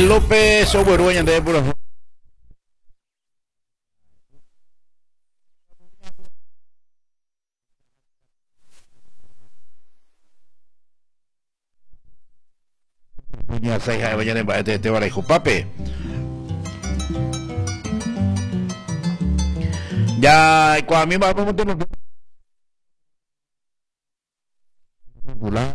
López Oberueña de Pura Puña Saija de Bañana de Barajo Pape. Ya cuando a mí vamos a tener popular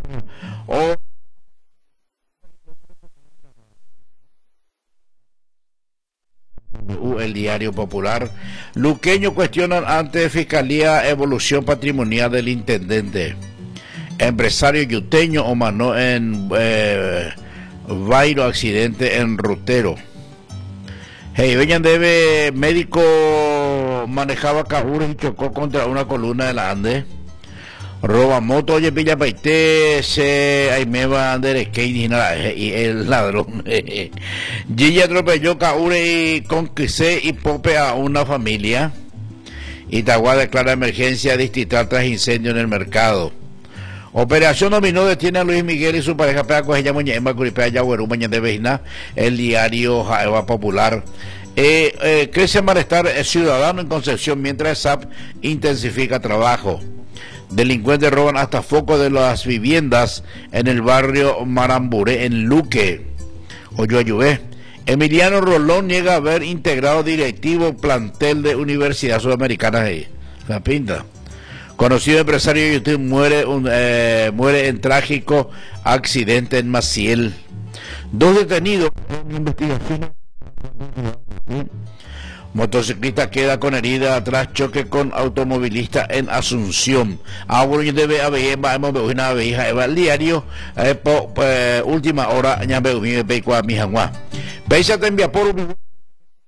o el Diario Popular. Luqueño cuestionan ante Fiscalía evolución patrimonial del intendente. Empresario yuteño omanó en Vairo accidente en Rutero. Hey, Beñan debe médico manejaba cajures y chocó contra una columna de la Ande. Roba moto, oye, pilla paite, se ahí me va a andar skate y el ladrón. Gigi atropelló Caure y conquisté y pope a una familia. Itagua declara emergencia distrital tras incendio en el mercado. Operación Dominó detiene a Luis Miguel y su pareja Pea Cogeya Moñema Curipea Yaguerú Mañana de Vejina. El Diario Jaeva Popular. Crece malestar ciudadano en Concepción mientras SAP intensifica trabajo. Delincuentes roban hasta foco de las viviendas en el barrio Maramburé en Luque. Oyoyué. Emiliano Rolón niega haber integrado directivo plantel de Universidad Sudamericana de la Pinta. Conocido empresario de YouTube muere en trágico accidente en Maciel. 2 detenidos en investigación. Motociclista queda con herida tras choque con automovilista en Asunción. Ahora debe haber una veja el diario última hora ya veo mi pe kwa mi hangwa. Peisa te envía por